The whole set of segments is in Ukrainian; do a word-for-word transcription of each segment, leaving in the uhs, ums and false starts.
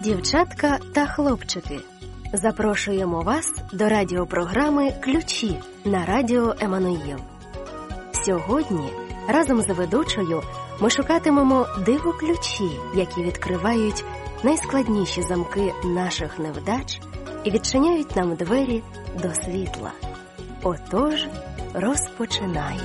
Дівчатка та хлопчики, запрошуємо вас до радіопрограми «Ключі» на радіо Еммануїл. Сьогодні разом з ведучою ми шукатимемо диво-ключі, які відкривають найскладніші замки наших невдач і відчиняють нам двері до світла. Отож, розпочинаємо.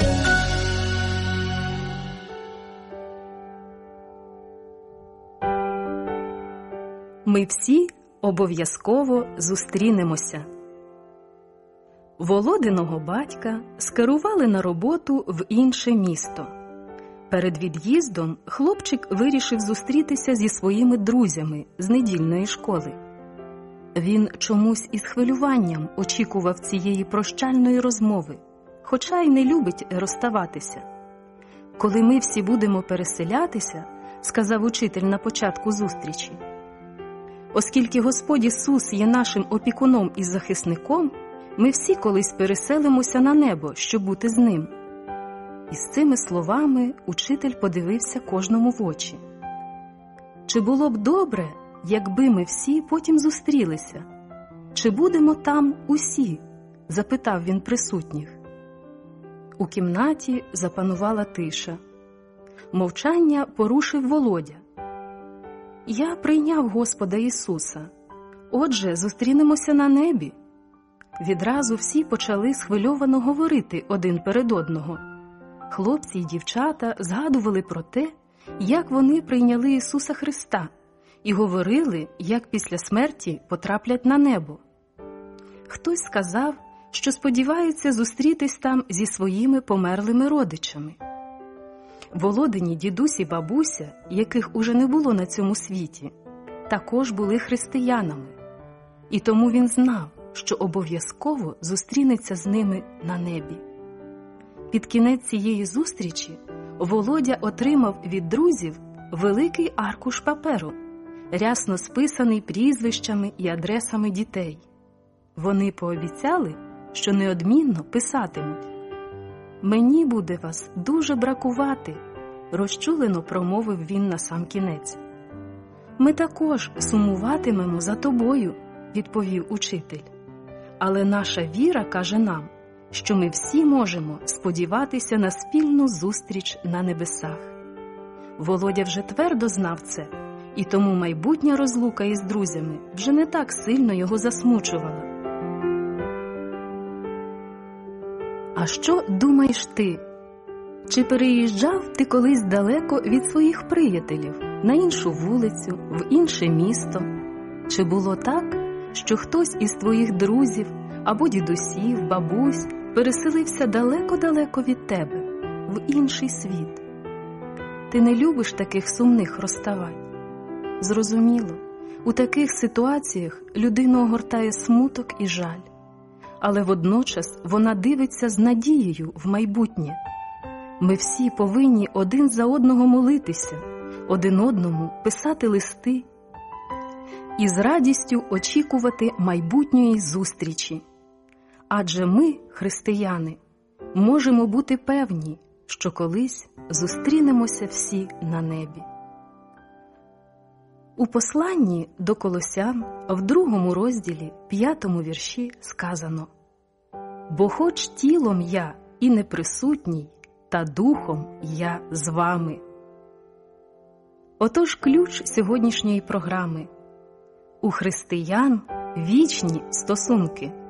Ми всі обов'язково зустрінемося. Володиного батька скерували на роботу в інше місто. Перед від'їздом хлопчик вирішив зустрітися зі своїми друзями з недільної школи. Він чомусь із хвилюванням очікував цієї прощальної розмови, хоча й не любить розставатися. «Коли ми всі будемо переселятися», – сказав учитель на початку зустрічі, «оскільки Господь Ісус є нашим опікуном і захисником, ми всі колись переселимося на небо, щоб бути з Ним». І з цими словами учитель подивився кожному в очі. «Чи було б добре, якби ми всі потім зустрілися? Чи будемо там усі?» – запитав він присутніх. У кімнаті запанувала тиша. Мовчання порушив Володя. «Я прийняв Господа Ісуса. Отже, зустрінемося на небі». Відразу всі почали схвильовано говорити один перед одного. Хлопці й дівчата згадували про те, як вони прийняли Ісуса Христа, і говорили, як після смерті потраплять на небо. Хтось сказав, що сподівається зустрітись там зі своїми померлими родичами. Володині дідусь і бабуся, яких уже не було на цьому світі, також були християнами. І тому він знав, що обов'язково зустрінеться з ними на небі. Під кінець цієї зустрічі Володя отримав від друзів великий аркуш паперу, рясно списаний прізвищами і адресами дітей. Вони пообіцяли, що неодмінно писатимуть. «Мені буде вас дуже бракувати», – розчулено промовив він насамкінець. «Ми також сумуватимемо за тобою», – відповів учитель. «Але наша віра каже нам, що ми всі можемо сподіватися на спільну зустріч на небесах». Володя вже твердо знав це, і тому майбутня розлука із друзями вже не так сильно його засмучувала. А що думаєш ти? Чи переїжджав ти колись далеко від своїх приятелів, на іншу вулицю, в інше місто? Чи було так, що хтось із твоїх друзів або дідусів, бабусь переселився далеко-далеко від тебе, в інший світ? Ти не любиш таких сумних розставань? Зрозуміло, у таких ситуаціях людину огортає смуток і жаль. Але водночас вона дивиться з надією в майбутнє. Ми всі повинні один за одного молитися, один одному писати листи і з радістю очікувати майбутньої зустрічі. Адже ми, християни, можемо бути певні, що колись зустрінемося всі на небі. У посланні до Колосян в другому розділі, п'ятому вірші сказано: «Бо хоч тілом я і не присутній, та духом я з вами». Отож ключ сьогоднішньої програми. У християн вічні стосунки.